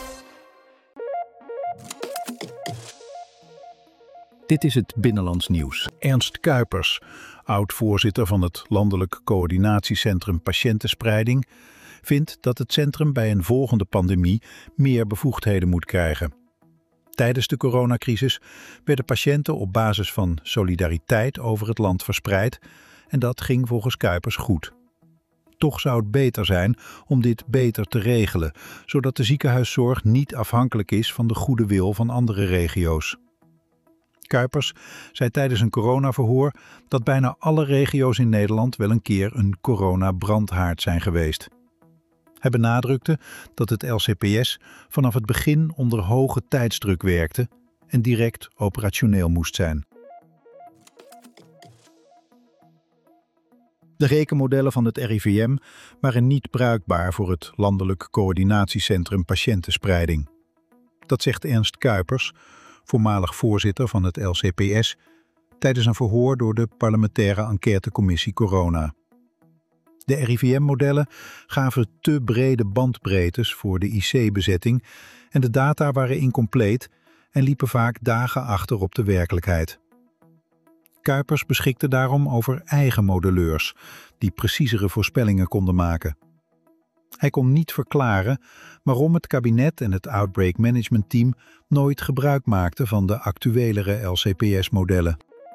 Dit is het Binnenlands Nieuws. Ernst Kuipers, oud-voorzitter van het Landelijk Coördinatiecentrum Patiëntenspreiding, vindt dat het centrum bij een volgende pandemie meer bevoegdheden moet krijgen. Tijdens de coronacrisis werden patiënten op basis van solidariteit over het land verspreid en dat ging volgens Kuipers goed. Toch zou het beter zijn om dit beter te regelen, zodat de ziekenhuiszorg niet afhankelijk is van de goede wil van andere regio's. Kuipers zei tijdens een coronaverhoor dat bijna alle regio's in Nederland wel een keer een coronabrandhaard zijn geweest. Hij benadrukte dat het LCPS vanaf het begin onder hoge tijdsdruk werkte en direct operationeel moest zijn. De rekenmodellen van het RIVM waren niet bruikbaar voor het Landelijk Coördinatiecentrum Patiëntenspreiding. Dat zegt Ernst Kuipers, voormalig voorzitter van het LCPS, tijdens een verhoor door de parlementaire enquêtecommissie Corona. De RIVM-modellen gaven te brede bandbreedtes voor de IC-bezetting en de data waren incompleet en liepen vaak dagen achter op de werkelijkheid. Kuipers beschikte daarom over eigen modelleurs die preciezere voorspellingen konden maken. Hij kon niet verklaren waarom het kabinet en het Outbreak Management Team nooit gebruik maakten van de actuelere LCPS-modellen.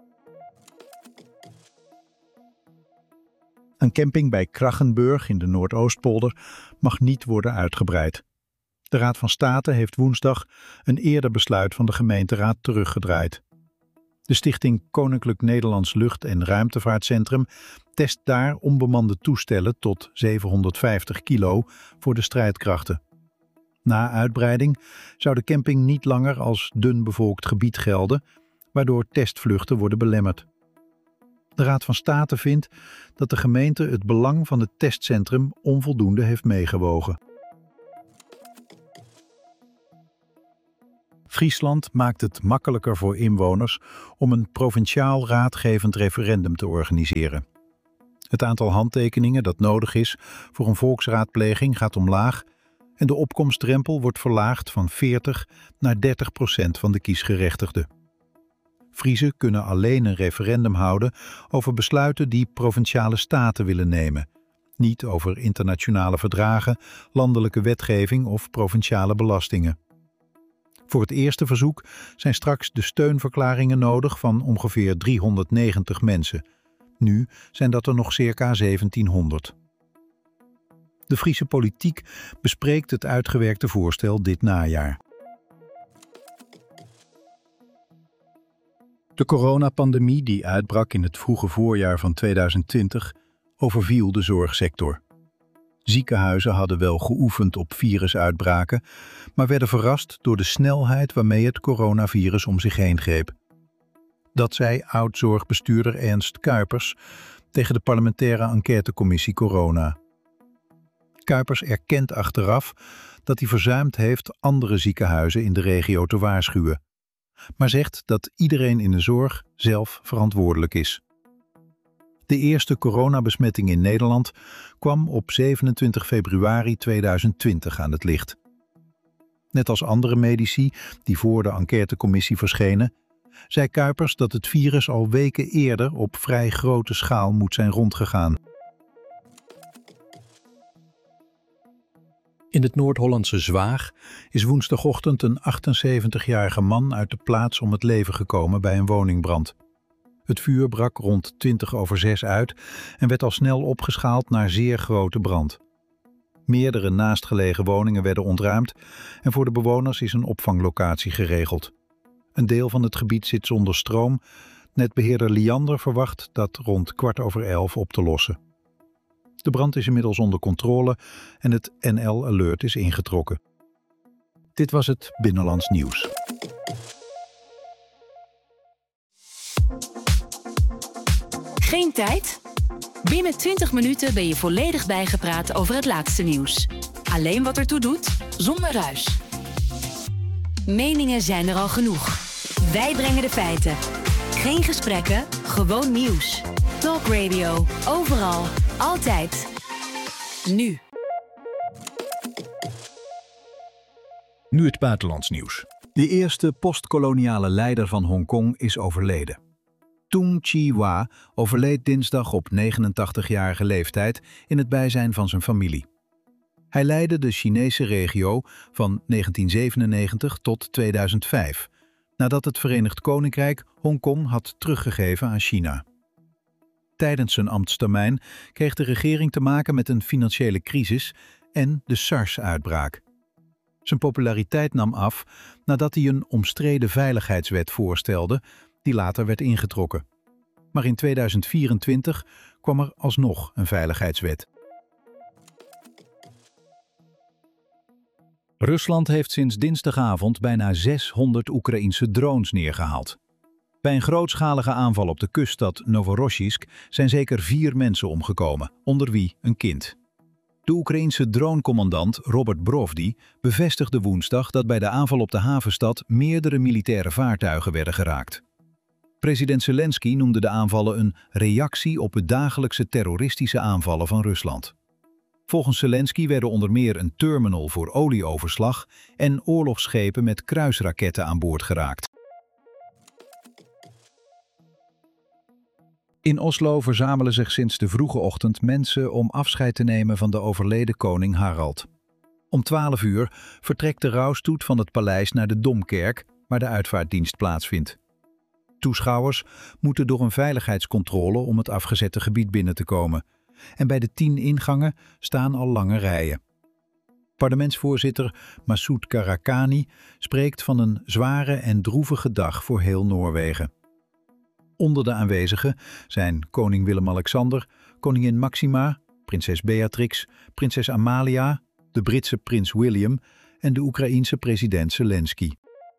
Een camping bij Krachenburg in de Noordoostpolder mag niet worden uitgebreid. De Raad van State heeft woensdag een eerder besluit van de gemeenteraad teruggedraaid. De stichting Koninklijk Nederlands Lucht- en Ruimtevaartcentrum test daar onbemande toestellen tot 750 kilo voor de strijdkrachten. Na uitbreiding zou de camping niet langer als dun bevolkt gebied gelden, waardoor testvluchten worden belemmerd. De Raad van State vindt dat de gemeente het belang van het testcentrum onvoldoende heeft meegewogen. Friesland maakt het makkelijker voor inwoners om een provinciaal raadgevend referendum te organiseren. Het aantal handtekeningen dat nodig is voor een volksraadpleging gaat omlaag en de opkomstdrempel wordt verlaagd van 40 naar 30% van de kiesgerechtigden. Friezen kunnen alleen een referendum houden over besluiten die provinciale staten willen nemen, niet over internationale verdragen, landelijke wetgeving of provinciale belastingen. Voor het eerste verzoek zijn straks de steunverklaringen nodig van ongeveer 390 mensen. Nu zijn dat er nog circa 1700. De Friese politiek bespreekt het uitgewerkte voorstel dit najaar. De coronapandemie die uitbrak in het vroege voorjaar van 2020 overviel de zorgsector. Ziekenhuizen hadden wel geoefend op virusuitbraken, maar werden verrast door de snelheid waarmee het coronavirus om zich heen greep. Dat zei oud-zorgbestuurder Ernst Kuipers tegen de parlementaire enquêtecommissie Corona. Kuipers erkent achteraf dat hij verzuimd heeft andere ziekenhuizen in de regio te waarschuwen, maar zegt dat iedereen in de zorg zelf verantwoordelijk is. De eerste coronabesmetting in Nederland kwam op 27 februari 2020 aan het licht. Net als andere medici die voor de enquêtecommissie verschenen, zei Kuipers dat het virus al weken eerder op vrij grote schaal moet zijn rondgegaan. In het Noord-Hollandse Zwaag is woensdagochtend een 78-jarige man uit de plaats om het leven gekomen bij een woningbrand. Het vuur brak rond 6:20 uit en werd al snel opgeschaald naar zeer grote brand. Meerdere naastgelegen woningen werden ontruimd en voor de bewoners is een opvanglocatie geregeld. Een deel van het gebied zit zonder stroom. Netbeheerder Liander verwacht dat rond 11:15 op te lossen. De brand is inmiddels onder controle en het NL Alert is ingetrokken. Dit was het Binnenlands Nieuws. Geen tijd? Binnen 20 minuten ben je volledig bijgepraat over het laatste nieuws. Alleen wat ertoe doet, zonder ruis. Meningen zijn er al genoeg. Wij brengen de feiten. Geen gesprekken, gewoon nieuws. Talk Radio, overal, altijd. Nu. Nu het buitenlands nieuws. De eerste postkoloniale leider van Hongkong is overleden. Tung Chee-hwa overleed dinsdag op 89-jarige leeftijd in het bijzijn van zijn familie. Hij leidde de Chinese regio van 1997 tot 2005, nadat het Verenigd Koninkrijk Hongkong had teruggegeven aan China. Tijdens zijn ambtstermijn kreeg de regering te maken met een financiële crisis en de SARS-uitbraak. Zijn populariteit nam af nadat hij een omstreden veiligheidswet voorstelde, die later werd ingetrokken. Maar in 2024 kwam er alsnog een veiligheidswet. Rusland heeft sinds dinsdagavond bijna 600 Oekraïense drones neergehaald. Bij een grootschalige aanval op de kuststad Novorossiysk zijn zeker 4 mensen omgekomen, onder wie een kind. De Oekraïense dronecommandant Robert Brovdi bevestigde woensdag dat bij de aanval op de havenstad meerdere militaire vaartuigen werden geraakt. President Zelensky noemde de aanvallen een reactie op de dagelijkse terroristische aanvallen van Rusland. Volgens Zelensky werden onder meer een terminal voor olieoverslag en oorlogsschepen met kruisraketten aan boord geraakt. In Oslo verzamelen zich sinds de vroege ochtend mensen om afscheid te nemen van de overleden koning Harald. Om 12 uur vertrekt de rouwstoet van het paleis naar de Domkerk, waar de uitvaartdienst plaatsvindt. Toeschouwers moeten door een veiligheidscontrole om het afgezette gebied binnen te komen. En bij de 10 ingangen staan al lange rijen. Parlementsvoorzitter Massoud Karakani spreekt van een zware en droevige dag voor heel Noorwegen. Onder de aanwezigen zijn koning Willem-Alexander, koningin Maxima, prinses Beatrix, prinses Amalia, de Britse prins William en de Oekraïense president Zelensky.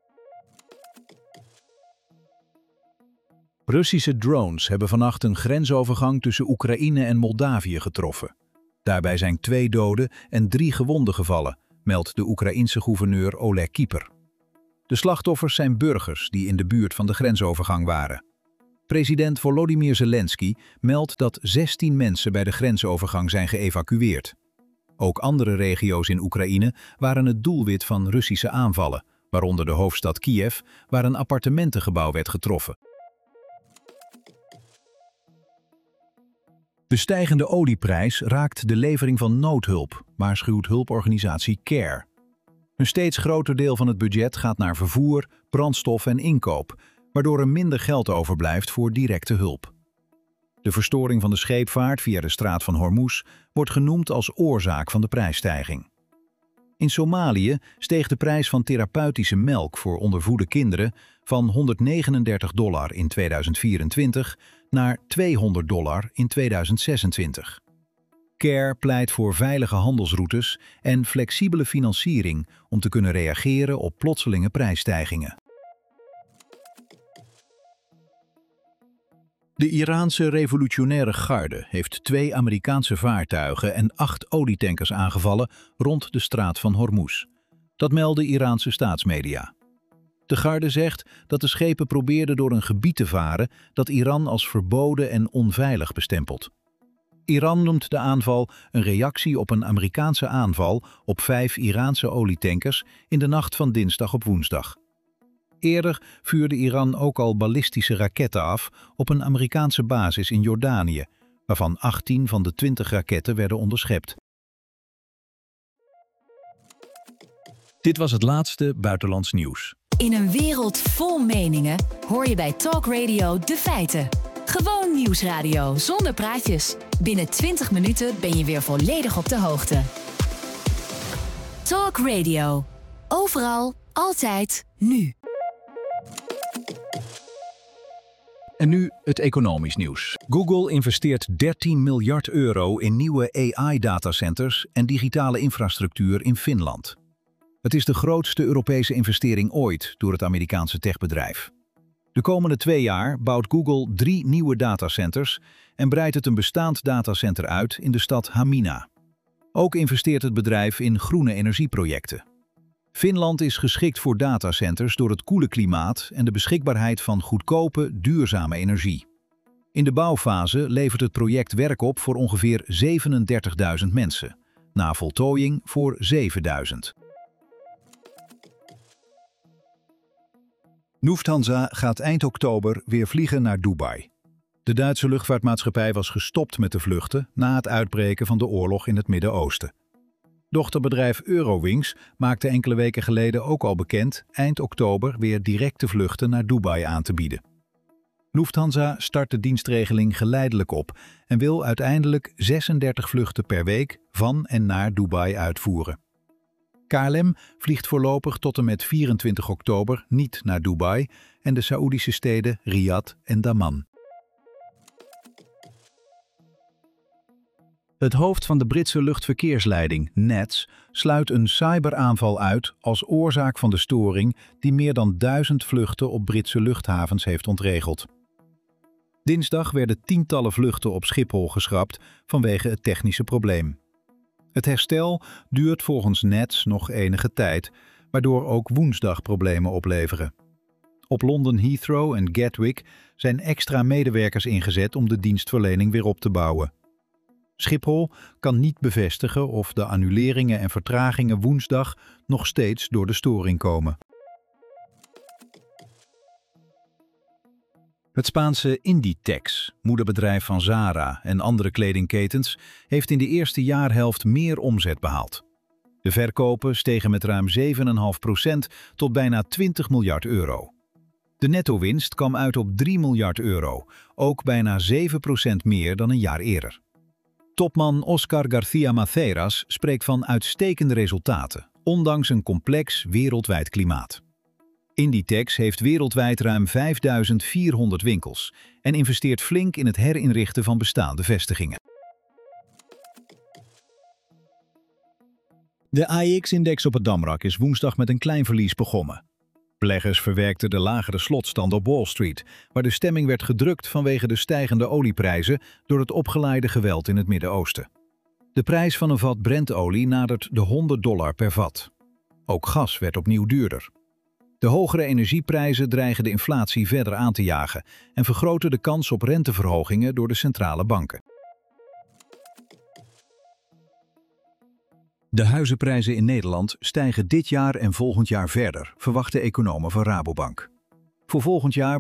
Russische drones hebben vannacht een grensovergang tussen Oekraïne en Moldavië getroffen. Daarbij zijn 2 doden en 3 gewonden gevallen, meldt de Oekraïense gouverneur Oleg Kieper. De slachtoffers zijn burgers die in de buurt van de grensovergang waren. President Volodymyr Zelensky meldt dat 16 mensen bij de grensovergang zijn geëvacueerd. Ook andere regio's in Oekraïne waren het doelwit van Russische aanvallen, waaronder de hoofdstad Kiev, waar een appartementengebouw werd getroffen. De stijgende olieprijs raakt de levering van noodhulp, waarschuwt hulporganisatie CARE. Een steeds groter deel van het budget gaat naar vervoer, brandstof en inkoop, waardoor er minder geld overblijft voor directe hulp. De verstoring van de scheepvaart via de straat van Hormuz wordt genoemd als oorzaak van de prijsstijging. In Somalië steeg de prijs van therapeutische melk voor ondervoede kinderen van $139 in 2024 naar $200 in 2026. CARE pleit voor veilige handelsroutes en flexibele financiering om te kunnen reageren op plotselinge prijsstijgingen. De Iraanse revolutionaire garde heeft 2 Amerikaanse vaartuigen en 8 olietankers aangevallen rond de straat van Hormuz. Dat melden Iraanse staatsmedia. De garde zegt dat de schepen probeerden door een gebied te varen dat Iran als verboden en onveilig bestempelt. Iran noemt de aanval een reactie op een Amerikaanse aanval op 5 Iraanse olietankers in de nacht van dinsdag op woensdag. Eerder vuurde Iran ook al ballistische raketten af op een Amerikaanse basis in Jordanië, waarvan 18 van de 20 raketten werden onderschept. Dit was het laatste buitenlands nieuws. In een wereld vol meningen hoor je bij Talk Radio de feiten. Gewoon nieuwsradio zonder praatjes. Binnen 20 minuten ben je weer volledig op de hoogte. Talk Radio. Overal, altijd, nu. En nu het economisch nieuws. Google investeert €13 miljard in nieuwe AI-datacenters en digitale infrastructuur in Finland. Het is de grootste Europese investering ooit door het Amerikaanse techbedrijf. De komende 2 jaar bouwt Google 3 nieuwe datacenters en breidt het een bestaand datacenter uit in de stad Hamina. Ook investeert het bedrijf in groene energieprojecten. Finland is geschikt voor datacenters door het koele klimaat en de beschikbaarheid van goedkope, duurzame energie. In de bouwfase levert het project werk op voor ongeveer 37.000 mensen, na voltooiing voor 7.000. Lufthansa gaat eind oktober weer vliegen naar Dubai. De Duitse luchtvaartmaatschappij was gestopt met de vluchten na het uitbreken van de oorlog in het Midden-Oosten. Dochterbedrijf Eurowings maakte enkele weken geleden ook al bekend eind oktober weer directe vluchten naar Dubai aan te bieden. Lufthansa start de dienstregeling geleidelijk op en wil uiteindelijk 36 vluchten per week van en naar Dubai uitvoeren. KLM vliegt voorlopig tot en met 24 oktober niet naar Dubai en de Saoedische steden Riyadh en Dammam. Het hoofd van de Britse luchtverkeersleiding, NATS, sluit een cyberaanval uit als oorzaak van de storing die meer dan 1000 vluchten op Britse luchthavens heeft ontregeld. Dinsdag werden tientallen vluchten op Schiphol geschrapt vanwege het technische probleem. Het herstel duurt volgens NATS nog enige tijd, waardoor ook woensdag problemen opleveren. Op London Heathrow en Gatwick zijn extra medewerkers ingezet om de dienstverlening weer op te bouwen. Schiphol kan niet bevestigen of de annuleringen en vertragingen woensdag nog steeds door de storing komen. Het Spaanse Inditex, moederbedrijf van Zara en andere kledingketens, heeft in de eerste jaarhelft meer omzet behaald. De verkopen stegen met ruim 7,5% tot bijna €20 miljard. De netto-winst kwam uit op €3 miljard, ook bijna 7% meer dan een jaar eerder. Topman Oscar García Maceras spreekt van uitstekende resultaten, ondanks een complex wereldwijd klimaat. Inditex heeft wereldwijd ruim 5400 winkels en investeert flink in het herinrichten van bestaande vestigingen. De AEX-index op het Damrak is woensdag met een klein verlies begonnen. Beleggers verwerkten de lagere slotstand op Wall Street, waar de stemming werd gedrukt vanwege de stijgende olieprijzen door het opgeleide geweld in het Midden-Oosten. De prijs van een vat Brent-olie nadert de $100 per vat. Ook gas werd opnieuw duurder. De hogere energieprijzen dreigen de inflatie verder aan te jagen en vergroten de kans op renteverhogingen door de centrale banken. De huizenprijzen in Nederland stijgen dit jaar en volgend jaar verder, verwachten economen van Rabobank. Voor volgend jaar